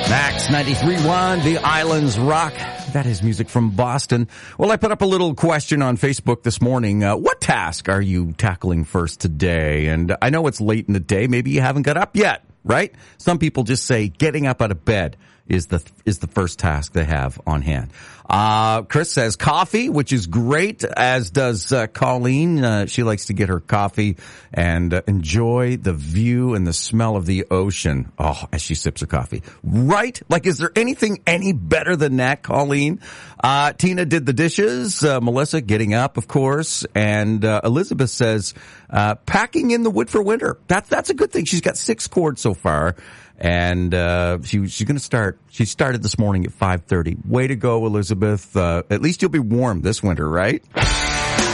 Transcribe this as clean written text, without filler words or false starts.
Max 93.1, The Islands Rock. That is music from Boston. Well, I put up a little question on Facebook this morning. What task are you tackling first today? And I know it's late in the day. Maybe you haven't got up yet, right? Some people just say getting up out of bed is the first task they have on hand. Chris says coffee, which is great, as does Colleen. She likes to get her coffee and enjoy the view and the smell of the ocean. Oh, as she sips her coffee. Right? Like, is there anything any better than that, Colleen? Tina did the dishes. Melissa getting up, of course. And Elizabeth says packing in the wood for winter. That's a good thing. She's got 6 cords so far. And she's going to start. She started this morning at 5:30. Way to go, Elizabeth. At least you'll be warm this winter, right?